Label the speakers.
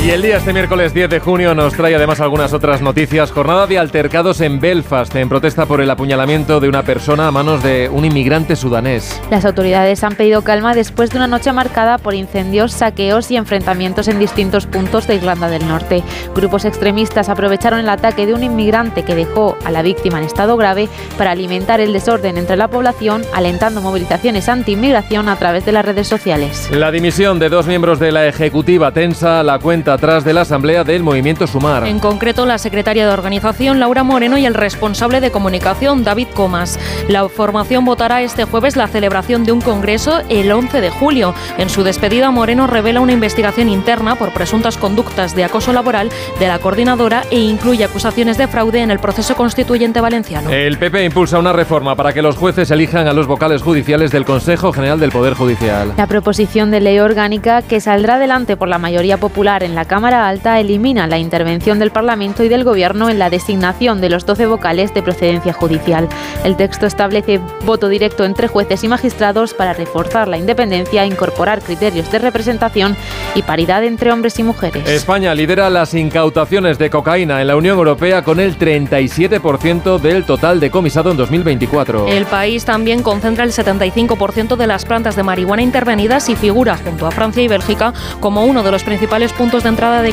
Speaker 1: Y el día este miércoles 10 de junio nos trae además algunas otras noticias. Jornada de altercados en Belfast en protesta por el apuñalamiento de una persona a manos de un inmigrante sudanés.
Speaker 2: Las autoridades han pedido calma después de una noche marcada por incendios, saqueos y enfrentamientos en distintos puntos de Irlanda del Norte. Grupos extremistas aprovecharon el ataque de un inmigrante que dejó a la víctima en estado grave para alimentar el desorden entre la población, alentando movilizaciones anti-inmigración a través de las redes sociales.
Speaker 1: La dimisión de 2 miembros de la Ejecutiva tensa la cuenta atrás de la Asamblea del Movimiento Sumar.
Speaker 3: En concreto, la secretaria de Organización, Laura Moreno, y el responsable de Comunicación, David Comas. La formación votará este jueves la celebración de un congreso el 11 de julio. En su despedida, Moreno revela una investigación interna por presuntas conductas de acoso laboral de la coordinadora e incluye acusaciones de fraude en el proceso constituyente valenciano.
Speaker 1: El PP impulsa una reforma para que los jueces elijan a los vocales judiciales del Consejo General del Poder Judicial.
Speaker 2: La proposición de ley orgánica, que saldrá adelante por la mayoría popular en la Cámara Alta, elimina la intervención del Parlamento y del Gobierno en la designación de los 12 vocales de procedencia judicial. El texto establece voto directo entre jueces y magistrados para reforzar la independencia e incorporar criterios de representación y paridad entre hombres y mujeres.
Speaker 1: España lidera las incautaciones de cocaína en la Unión Europea con el 37% del total decomisado en 2024.
Speaker 3: El país también concentra el 75% de las plantas de marihuana intervenidas y figura junto a Francia y Bélgica como uno de los principales puntos de entrada de